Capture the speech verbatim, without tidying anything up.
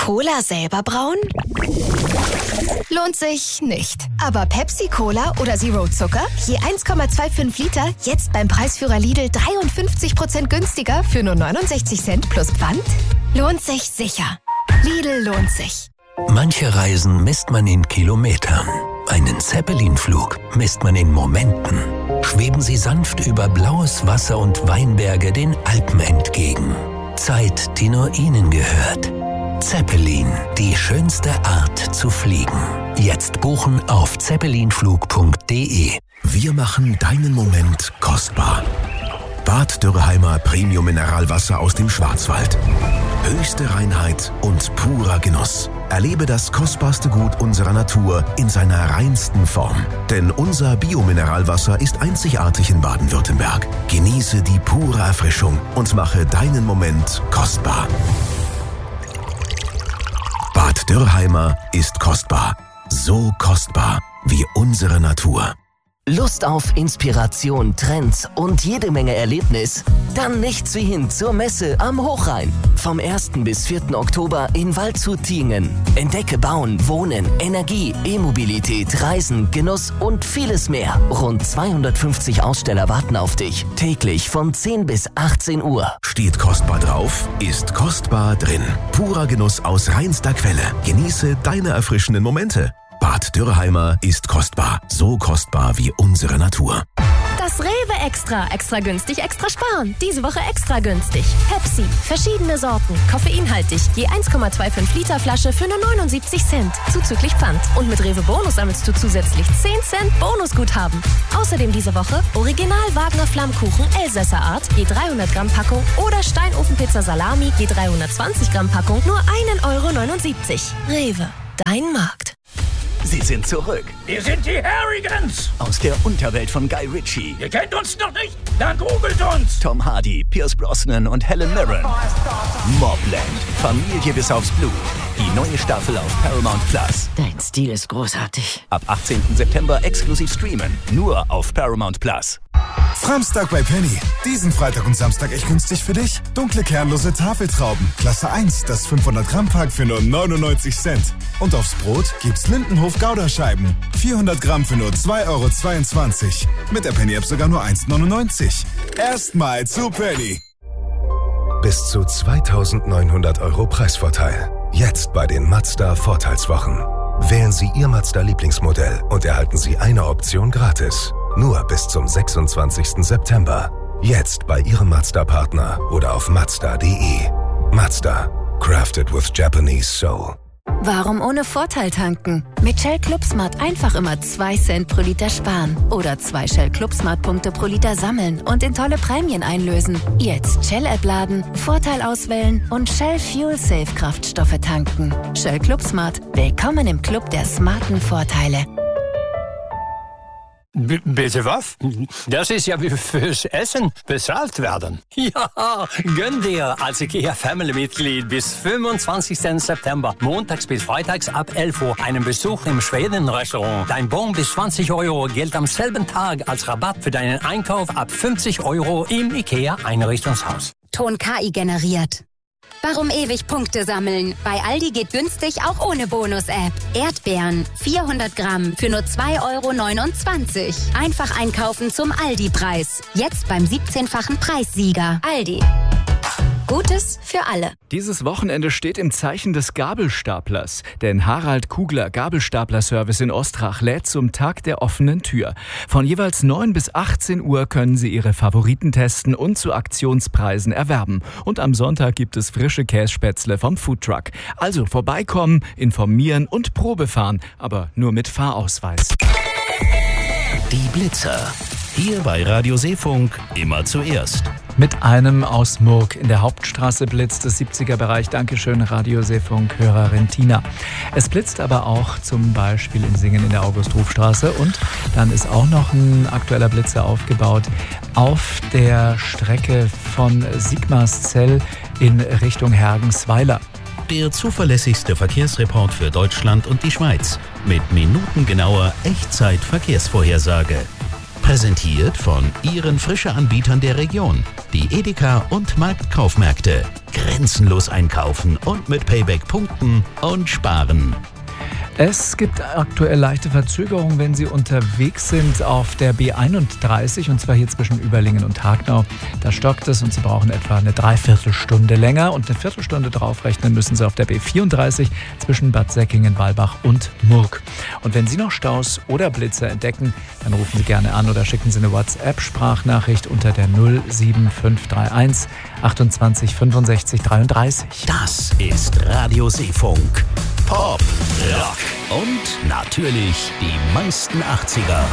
Cola selber brauen? Lohnt sich nicht. Aber Pepsi-Cola oder Zero Zucker? Je eins Komma fünfundzwanzig Liter, jetzt beim Preisführer Lidl dreiundfünfzig Prozent günstiger für nur neunundsechzig Cent plus Pfand? Lohnt sich sicher. Lidl lohnt sich. Manche Reisen misst man in Kilometern. Einen Zeppelin-Flug misst man in Momenten. Schweben Sie sanft über blaues Wasser und Weinberge den Alpen entgegen. Zeit, die nur Ihnen gehört. Zeppelin, die schönste Art zu fliegen. Jetzt buchen auf zeppelinflug punkt de. Wir machen deinen Moment kostbar. Bad Dürrheimer Premium Mineralwasser aus dem Schwarzwald. Höchste Reinheit und purer Genuss. Erlebe das kostbarste Gut unserer Natur in seiner reinsten Form. Denn unser Biomineralwasser ist einzigartig in Baden-Württemberg. Genieße die pure Erfrischung und mache deinen Moment kostbar. Bad Dürrheimer ist kostbar. So kostbar wie unsere Natur. Lust auf Inspiration, Trends und jede Menge Erlebnis? Dann nichts wie hin zur Messe am Hochrhein. Vom ersten bis vierten Oktober in Waldshut-Tiengen. Entdecke Bauen, Wohnen, Energie, E-Mobilität, Reisen, Genuss und vieles mehr. Rund zweihundertfünfzig Aussteller warten auf dich. Täglich von zehn bis achtzehn Uhr. Steht kostbar drauf, ist kostbar drin. Purer Genuss aus reinster Quelle. Genieße deine erfrischenden Momente. Bad Dürrheimer ist kostbar. So kostbar wie unsere Natur. Das Rewe Extra. Extra günstig, extra sparen. Diese Woche extra günstig. Pepsi. Verschiedene Sorten. Koffeinhaltig. Je eins Komma fünfundzwanzig Liter Flasche für nur neunundsiebzig Cent. Zuzüglich Pfand. Und mit Rewe Bonus sammelst du zusätzlich zehn Cent Bonusguthaben. Außerdem diese Woche Original Wagner Flammkuchen Elsässer Art. Je dreihundert Gramm Packung. Oder Steinofenpizza Salami. Je dreihundertzwanzig Gramm Packung. Nur ein Euro neunundsiebzig. Rewe. Dein Markt. Sie sind zurück. Wir sind die Harrigans. Aus der Unterwelt von Guy Ritchie. Ihr kennt uns noch nicht? Dann googelt uns. Tom Hardy, Pierce Brosnan und Helen Mirren. Mobland. Familie bis aufs Blut. Die neue Staffel auf Paramount Plus. Dein Stil ist großartig. Ab achtzehnten September exklusiv streamen. Nur auf Paramount Plus. Framstag bei Penny. Diesen Freitag und Samstag echt günstig für dich. Dunkle kernlose Tafeltrauben. Klasse eins, das fünfhundert Gramm Pack für nur neunundneunzig Cent. Und aufs Brot gibt's Lindenhof Gouda-Scheiben. vierhundert Gramm für nur zwei Euro zweiundzwanzig. Mit der Penny-App sogar nur eins neunundneunzig. Erstmal zu Penny. Bis zu zweitausendneunhundert Euro Preisvorteil. Jetzt bei den Mazda Vorteilswochen. Wählen Sie Ihr Mazda-Lieblingsmodell und erhalten Sie eine Option gratis. Nur bis zum sechsundzwanzigsten September. Jetzt bei Ihrem Mazda-Partner oder auf mazda punkt de. Mazda. Crafted with Japanese Soul. Warum ohne Vorteil tanken? Mit Shell Club Smart einfach immer zwei Cent pro Liter sparen. Oder zwei Shell Club Smart Punkte pro Liter sammeln und in tolle Prämien einlösen. Jetzt Shell-App laden, Vorteil auswählen und Shell Fuel Safe Kraftstoffe tanken. Shell Club Smart. Willkommen im Club der smarten Vorteile. B- bitte was? Das ist ja wie fürs Essen bezahlt werden. Ja, gönn dir als IKEA Family-Mitglied bis fünfundzwanzigsten September, montags bis freitags ab elf Uhr, einen Besuch im Schweden-Restaurant. Dein Bon bis zwanzig Euro gilt am selben Tag als Rabatt für deinen Einkauf ab fünfzig Euro im IKEA-Einrichtungshaus. Ton K I generiert. Warum ewig Punkte sammeln? Bei Aldi geht günstig auch ohne Bonus-App. Erdbeeren, vierhundert Gramm für nur zwei Euro neunundzwanzig. Einfach einkaufen zum Aldi-Preis. Jetzt beim siebzehnfachen Preissieger. Aldi. Gutes für alle. Dieses Wochenende steht im Zeichen des Gabelstaplers. Denn Harald Kugler Gabelstapler-Service in Ostrach lädt zum Tag der offenen Tür. Von jeweils neun bis achtzehn Uhr können Sie Ihre Favoriten testen und zu Aktionspreisen erwerben. Und am Sonntag gibt es frische Kässpätzle vom Foodtruck. Also vorbeikommen, informieren und Probe fahren. Aber nur mit Fahrausweis. Die Blitzer. Hier bei Radio Seefunk immer zuerst. Mit einem aus Murg in der Hauptstraße blitzt es siebziger Bereich. Dankeschön, Radio Seefunk-Hörerin Tina. Es blitzt aber auch zum Beispiel in Singen in der August-Ruf-Straße. Und dann ist auch noch ein aktueller Blitzer aufgebaut auf der Strecke von Sigmarszell in Richtung Hergensweiler. Der zuverlässigste Verkehrsreport für Deutschland und die Schweiz. Mit minutengenauer Echtzeit-Verkehrsvorhersage. Präsentiert von Ihren Frische-Anbietern der Region, die Edeka und Marktkaufmärkte. grenzenlos einkaufen und mit Payback punkten und sparen. Es gibt aktuell leichte Verzögerungen, wenn Sie unterwegs sind auf der B einunddreißig, und zwar hier zwischen Überlingen und Hagnau. Da stockt es und Sie brauchen etwa eine Dreiviertelstunde länger, und eine Viertelstunde draufrechnen müssen Sie auf der B vierunddreißig zwischen Bad Säckingen, Walbach und Murg. Und wenn Sie noch Staus oder Blitzer entdecken, dann rufen Sie gerne an oder schicken Sie eine WhatsApp-Sprachnachricht unter der null sieben fünf drei eins achtundzwanzig fünfundsechzig dreiunddreißig. Das ist Radio Seefunk. Pop, Rock und natürlich die meisten achtziger.